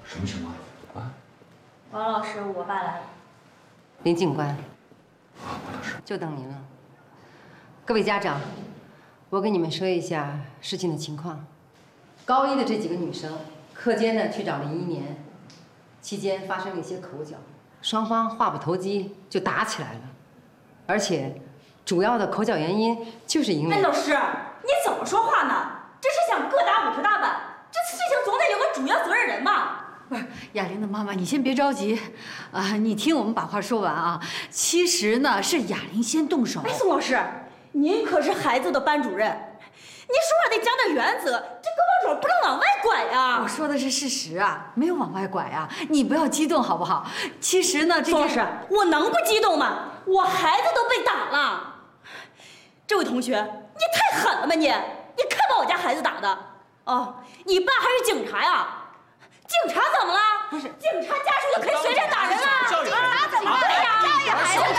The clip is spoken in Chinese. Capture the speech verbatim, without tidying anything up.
什么情况啊？ 王老师，我爸来了。 林警官， 啊，王老师， 就等您了。各位家长，我跟你们说一下事情的情况。高一的这几个女生，课间呢去找林一年，期间发生了一些口角，双方话不投机就打起来了，而且主要的口角原因就是因为…… 哎，老师，你怎么说话呢？这是想各打五十大板，这事情总得有个主要责任人嘛。 不是雅玲的妈妈，你先别着急，啊，你听我们把话说完啊。其实呢，是雅玲先动手。 哎，宋老师，您可是孩子的班主任，您说话得讲点原则，这胳膊肘不能往外拐呀。 我说的是事实啊，没有往外拐啊，你不要激动好不好？其实呢，这宋老师，我能不激动吗？我孩子都被打了。这位同学，你太狠了吧你！你看把我家孩子打的。哦，你爸还是警察呀？ 警察怎么了？ 不是， 警察家